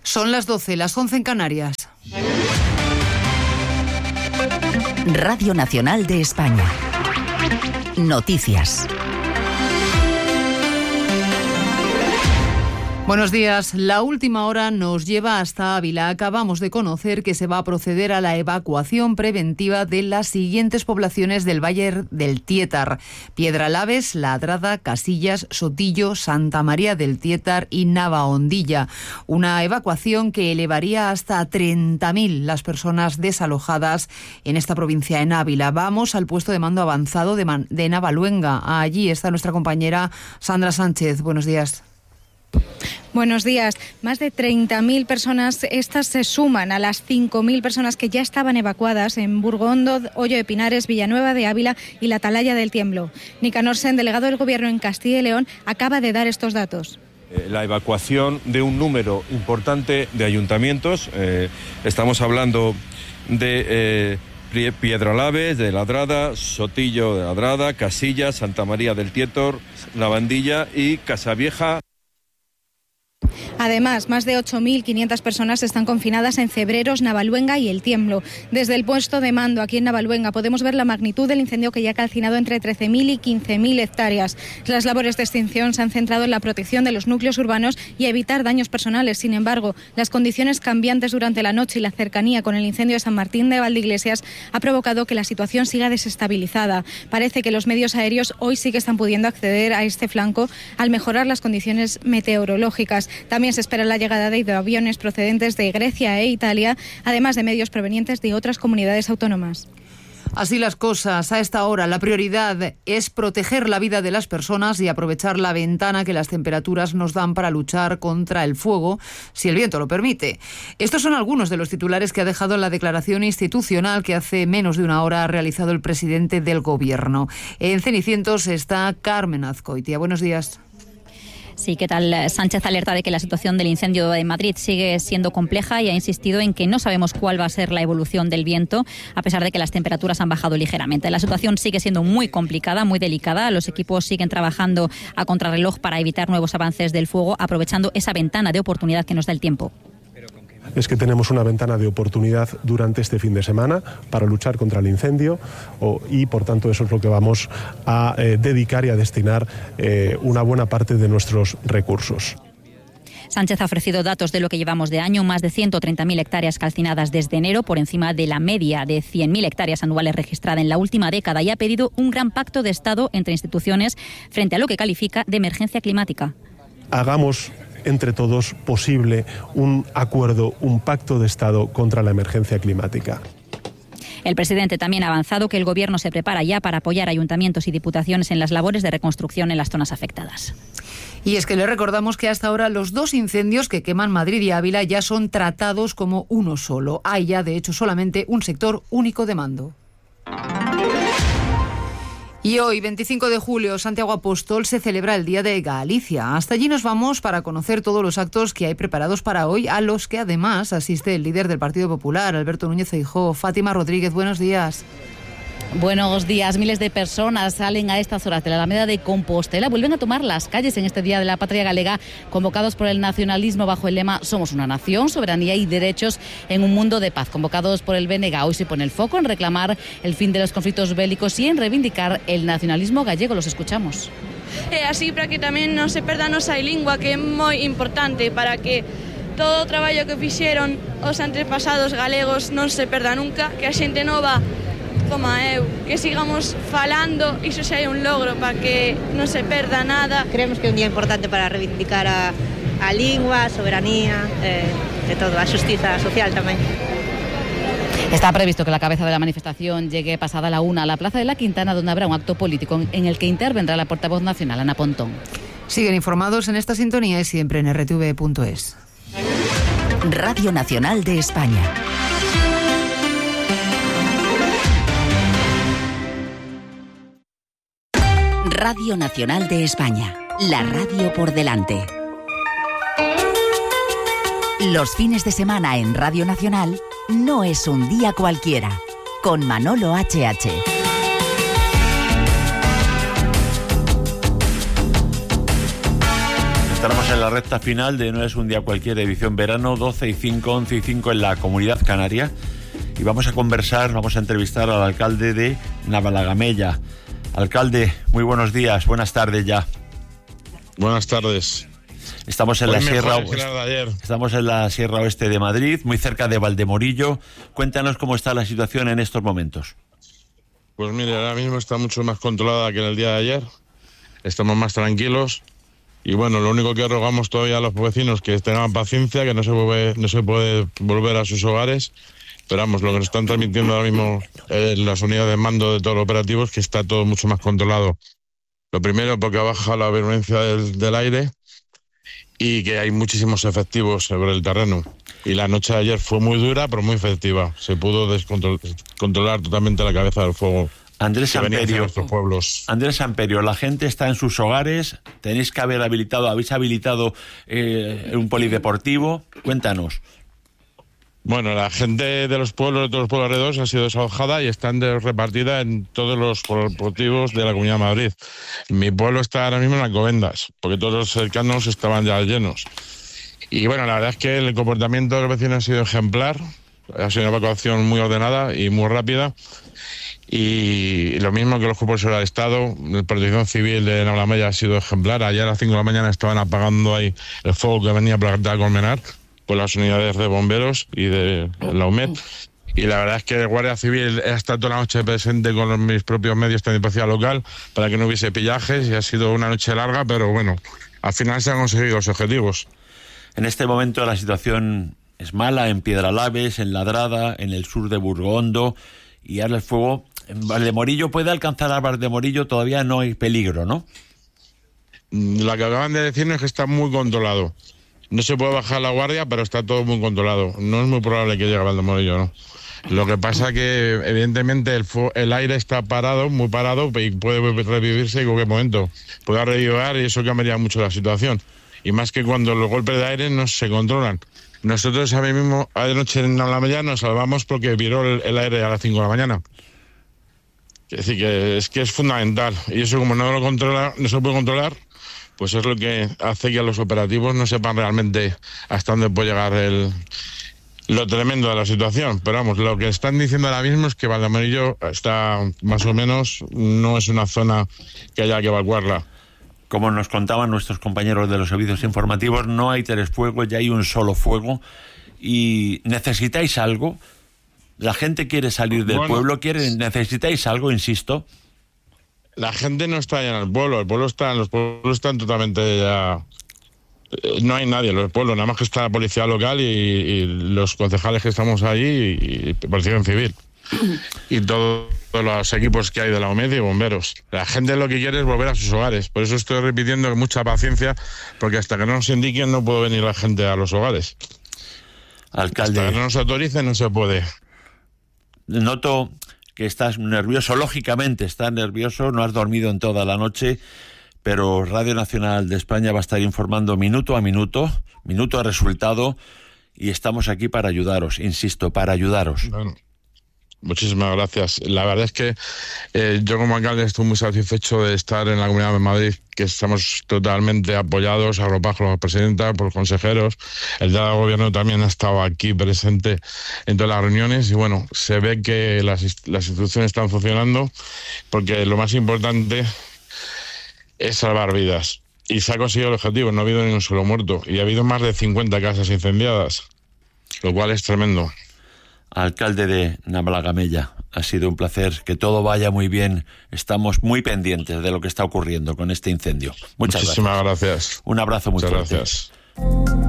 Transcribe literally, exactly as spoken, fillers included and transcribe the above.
Son las doce, las once en Canarias. Radio Nacional de España. Noticias. Buenos días. La última hora nos lleva hasta Ávila. Acabamos de conocer que se va a proceder a la evacuación preventiva de las siguientes poblaciones del Valle del Tiétar: Piedralaves, Ladrada, Casillas, Sotillo, Santa María del Tiétar y Navahondilla. Una evacuación que elevaría hasta treinta mil las personas desalojadas en esta provincia, en Ávila. Vamos al puesto de mando avanzado de, Man- de Navaluenga. Allí está nuestra compañera Sandra Sánchez. Buenos días. Buenos días. Más de treinta mil personas, estas se suman a las cinco mil personas que ya estaban evacuadas en Burgondo, Hoyo de Pinares, Villanueva de Ávila y la Atalaya del Tiemblo. Nicanor Sen, delegado del Gobierno en Castilla y León, acaba de dar estos datos. La evacuación de un número importante de ayuntamientos. Eh, estamos hablando de eh, Piedralaves, de Ladrada, Sotillo de Ladrada, Casillas, Santa María del Tiétar, Navandilla y Casavieja. Además, más de ocho mil quinientas personas están confinadas en Cebreros, Navaluenga y El Tiemblo. Desde el puesto de mando aquí en Navaluenga podemos ver la magnitud del incendio que ya ha calcinado entre trece mil y quince mil hectáreas. Las labores de extinción se han centrado en la protección de los núcleos urbanos y evitar daños personales. Sin embargo, las condiciones cambiantes durante la noche y la cercanía con el incendio de San Martín de Valdeiglesias ha provocado que la situación siga desestabilizada. Parece que los medios aéreos hoy sí que están pudiendo acceder a este flanco al mejorar las condiciones meteorológicas. También se espera la llegada de hidroaviones procedentes de Grecia e Italia, además de medios provenientes de otras comunidades autónomas. Así las cosas, a esta hora la prioridad es proteger la vida de las personas y aprovechar la ventana que las temperaturas nos dan para luchar contra el fuego, si el viento lo permite. Estos son algunos de los titulares que ha dejado la declaración institucional que hace menos de una hora ha realizado el presidente del Gobierno. En Cenicientos está Carmen Azcoitia. Buenos días. Sí, ¿qué tal? Sánchez alerta de que la situación del incendio de Madrid sigue siendo compleja y ha insistido en que no sabemos cuál va a ser la evolución del viento, a pesar de que las temperaturas han bajado ligeramente. La situación sigue siendo muy complicada, muy delicada. Los equipos siguen trabajando a contrarreloj para evitar nuevos avances del fuego, aprovechando esa ventana de oportunidad que nos da el tiempo. Es que tenemos una ventana de oportunidad durante este fin de semana para luchar contra el incendio oh, y por tanto eso es lo que vamos a eh, dedicar y a destinar eh, una buena parte de nuestros recursos. Sánchez ha ofrecido datos de lo que llevamos de año, más de ciento treinta mil hectáreas calcinadas desde enero, por encima de la media de cien mil hectáreas anuales registrada en la última década, y ha pedido un gran pacto de Estado entre instituciones frente a lo que califica de emergencia climática. Hagamos entre todos posible un acuerdo, un pacto de Estado contra la emergencia climática. El presidente también ha avanzado que el Gobierno se prepara ya para apoyar a ayuntamientos y diputaciones en las labores de reconstrucción en las zonas afectadas. Y es que le recordamos que hasta ahora los dos incendios que queman Madrid y Ávila ya son tratados como uno solo. Hay ya, de hecho, solamente un sector único de mando. Y hoy, veinticinco de julio, Santiago Apóstol, se celebra el Día de Galicia. Hasta allí nos vamos para conocer todos los actos que hay preparados para hoy, a los que además asiste el líder del Partido Popular, Alberto Núñez Feijóo. Fátima Rodríguez, buenos días. Buenos días. Miles de personas salen a estas horas de la Alameda de Compostela. Vuelven a tomar las calles en este Día de la Patria Galega, convocados por el nacionalismo bajo el lema Somos una nación, soberanía y derechos en un mundo de paz. Convocados por el B N G. Hoy se pone el foco en reclamar el fin de los conflictos bélicos y en reivindicar el nacionalismo gallego. Los escuchamos. É así para que tamén non se perda a nosa lingua, que é moi importante para que todo o traballo que fixeron os antepasados galegos non se perda nunca, que a xente nova como eu, que sigamos falando, iso xa é un logro para que non se perda nada. Creemos que é un día importante para reivindicar a, a lingua, a soberanía, eh, e todo, a xustiza social tamén. Está previsto que la cabeza de la manifestación llegue pasada la una a la Plaza de la Quintana, donde habrá un acto político en el que intervendrá la portavoz nacional, Ana Pontón. Siguen informados en esta sintonía y siempre en erre te ve punto es. Radio Nacional de España. Radio Nacional de España, la radio por delante. Los fines de semana en Radio Nacional no es un día cualquiera, con Manolo H H. Estaremos en la la recta final de No es un día cualquiera, edición verano, doce y cinco, once y cinco en la Comunidad Canaria. Y vamos a conversar, vamos a entrevistar al alcalde de Navalagamella. Alcalde, muy buenos días, buenas tardes ya. Buenas tardes. Estamos en la Sierra Oeste, estamos en la Sierra Oeste de Madrid, muy cerca de Valdemorillo. Cuéntanos cómo está la situación en estos momentos. Pues mire, ahora mismo está mucho más controlada que en el día de ayer. Estamos más tranquilos. Y bueno, lo único que rogamos todavía a los vecinos que tengan paciencia, que no se puede, no se puede volver a sus hogares. Pero vamos, lo que nos están transmitiendo ahora mismo eh, las unidades de mando de todos los operativos, que está todo mucho más controlado. Lo primero, porque ha bajado la virulencia del, del aire y que hay muchísimos efectivos sobre el terreno. Y la noche de ayer fue muy dura, pero muy efectiva. Se pudo descontrolar totalmente la cabeza del fuego. Andrés Samperio, pueblos. Andrés Samperio, la gente está en sus hogares, tenéis que haber habilitado, habéis habilitado eh, un polideportivo, cuéntanos. Bueno, la gente de los pueblos, de todos los pueblos alrededores ha sido desalojada y están repartida en todos los polideportivos de la Comunidad de Madrid. Mi pueblo está ahora mismo en Alcobendas, porque todos los cercanos estaban ya llenos. Y bueno, la verdad es que el comportamiento de los vecinos ha sido ejemplar, ha sido una evacuación muy ordenada y muy rápida. Y lo mismo que los cuerpos de seguridad del Estado, la Protección Civil de Navalagamella ha sido ejemplar. Ayer a las cinco de la mañana estaban apagando ahí el fuego que venía por la carretera de Colmenar con las unidades de bomberos y de la U M E D. Y la verdad es que el Guardia Civil ha estado toda la noche presente con los, mis propios medios de policía local para que no hubiese pillajes, y ha sido una noche larga, pero bueno, al final se han conseguido los objetivos. En este momento la situación es mala en Piedralaves, en Ladrada, en el sur de Burgondo, y ahora el fuego en Valdemorillo puede alcanzar a Valdemorillo, todavía no hay peligro, ¿no? Lo que acaban de decirnos es que está muy controlado. No se puede bajar la guardia, pero está todo muy controlado. No es muy probable que llegue a Valdemorillo, ¿no? Lo que pasa que, evidentemente, el, el aire está parado, muy parado, y puede revivirse en cualquier momento. Puede revivir y eso cambiaría mucho la situación. Y más que cuando los golpes de aire no se controlan. Nosotros ahora mismo, anoche en la mañana, nos salvamos porque viró el, el aire a las cinco de la mañana. Es decir, que es que es fundamental. Y eso, como no lo controla, no se puede controlar, pues es lo que hace que los operativos no sepan realmente hasta dónde puede llegar el, lo tremendo de la situación. Pero vamos, lo que están diciendo ahora mismo es que Valdemorillo está más o menos, no es una zona que haya que evacuarla. Como nos contaban nuestros compañeros de los servicios informativos, no hay tres fuegos, ya hay un solo fuego. ¿Y necesitáis algo? La gente quiere salir del bueno, pueblo, quiere, necesitáis algo, insisto. La gente no está ya en el pueblo, el pueblo está, los pueblos están totalmente ya... No hay nadie en los pueblos, nada más que está la policía local y, y los concejales que estamos allí y, y Protección Civil. Y todo, todos los equipos que hay de la U M E D y bomberos. La gente lo que quiere es volver a sus hogares. Por eso estoy repitiendo que mucha paciencia, porque hasta que no nos indiquen no puede venir la gente a los hogares. Alcalde, hasta que no nos autoricen no se puede. Noto que estás nervioso, lógicamente estás nervioso, no has dormido en toda la noche, pero Radio Nacional de España va a estar informando minuto a minuto, minuto a resultado, y estamos aquí para ayudaros, insisto, para ayudaros. Bueno. Muchísimas gracias. La verdad es que eh, yo como alcalde estoy muy satisfecho de estar en la Comunidad de Madrid, que estamos totalmente apoyados, arropados por la presidenta, por los consejeros. El delegado de gobierno también ha estado aquí presente en todas las reuniones y bueno, se ve que las, las instituciones están funcionando, porque lo más importante es salvar vidas. Y se ha conseguido el objetivo, no ha habido ni un solo muerto y ha habido más de cincuenta casas incendiadas, lo cual es tremendo. Alcalde de Navalagamella, ha sido un placer, que todo vaya muy bien. Estamos muy pendientes de lo que está ocurriendo con este incendio. Muchas Muchísimas gracias. gracias. Un abrazo muy Muchas fuerte. Gracias.